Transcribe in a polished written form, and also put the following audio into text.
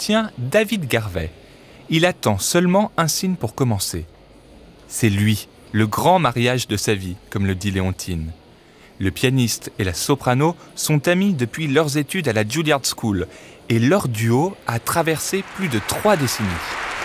tient David Garvey. Il attend seulement un signe pour commencer. C'est lui, le grand mariage de sa vie, comme le dit Léontine. Le pianiste et la soprano sont amis depuis leurs études à la Juilliard School et leur duo a traversé plus de 3 décennies.